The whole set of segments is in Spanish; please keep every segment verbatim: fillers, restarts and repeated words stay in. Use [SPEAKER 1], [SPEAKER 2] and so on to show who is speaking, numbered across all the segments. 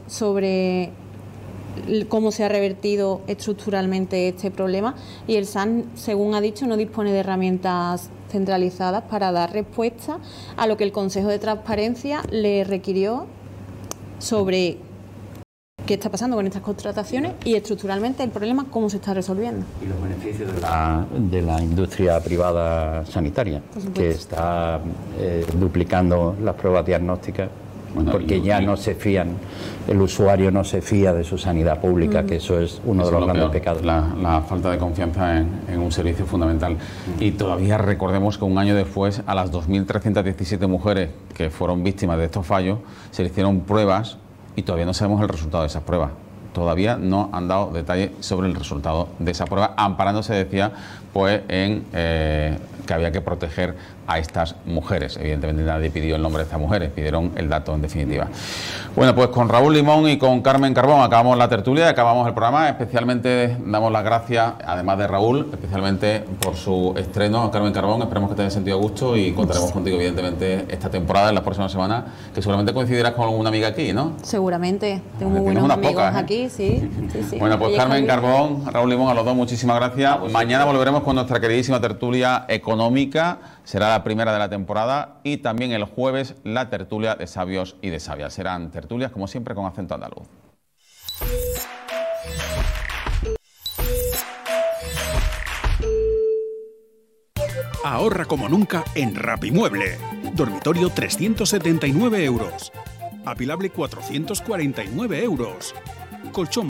[SPEAKER 1] sobre cómo se ha revertido estructuralmente este problema, y el S A N, según ha dicho, no dispone de herramientas centralizadas para dar respuesta a lo que el Consejo de Transparencia le requirió sobre qué está pasando con estas contrataciones y estructuralmente el problema cómo se está resolviendo.
[SPEAKER 2] Y los beneficios de la, de la industria privada sanitaria, que está eh, duplicando las pruebas diagnósticas. Bueno, porque ya no se fían, el usuario no se fía de su sanidad pública, mm. que eso es uno eso de los grandes peor, pecados.
[SPEAKER 3] La, la falta de confianza en, en un servicio fundamental. Mm. Y todavía recordemos que un año después, a las dos mil trescientas diecisiete mujeres que fueron víctimas de estos fallos, se le hicieron pruebas y todavía no sabemos el resultado de esas pruebas. Todavía no han dado detalles sobre el resultado de esa prueba, amparándose, decía, pues en eh, que había que proteger a estas mujeres. Evidentemente nadie pidió el nombre de estas mujeres, pidieron el dato en definitiva. Bueno, pues con Raúl Limón y con Carmen Carbón acabamos la tertulia, acabamos el programa. Especialmente damos las gracias, además de Raúl, especialmente por su estreno, Carmen Carbón. Esperemos que te haya sentido a gusto y contaremos contigo, evidentemente, esta temporada, en las próximas semanas, que seguramente coincidirás con alguna amiga aquí, ¿no?
[SPEAKER 1] Seguramente, tengo muy buenos amigos pocas, ¿eh? aquí, sí, sí, sí.
[SPEAKER 3] Bueno, pues Carmen Carbón, Raúl Limón, a los dos, muchísimas gracias. Mañana volveremos con nuestra queridísima tertulia económica. Será la primera de la temporada, y también el jueves la tertulia de sabios y de sabias. Serán tertulias, como siempre, con acento andaluz.
[SPEAKER 4] Ahorra como nunca en Rapimueble. Dormitorio trescientos setenta y nueve euros. Apilable cuatrocientos cuarenta y nueve euros. Colchón.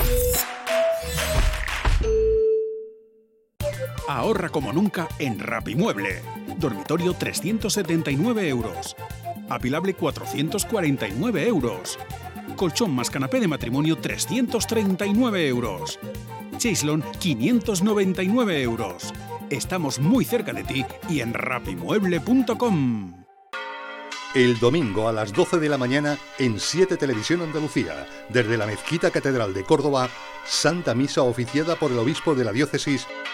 [SPEAKER 4] Ahorra como nunca en Rapimueble. Dormitorio trescientos setenta y nueve euros. Apilable cuatrocientos cuarenta y nueve euros. Colchón más canapé de matrimonio trescientos treinta y nueve euros. Chaislon quinientos noventa y nueve euros. Estamos muy cerca de ti y en rapimueble punto com.
[SPEAKER 5] El domingo a las doce de la mañana en siete Televisión Andalucía, desde la Mezquita Catedral de Córdoba, Santa Misa oficiada por el obispo de la diócesis